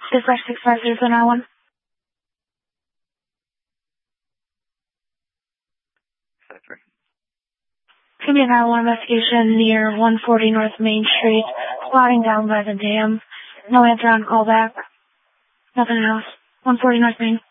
Dispatch 650 for 911. Could be a 911 investigation near 140 North Main Street, squatting down by the dam. No answer on callback. Nothing else. 140 North Main.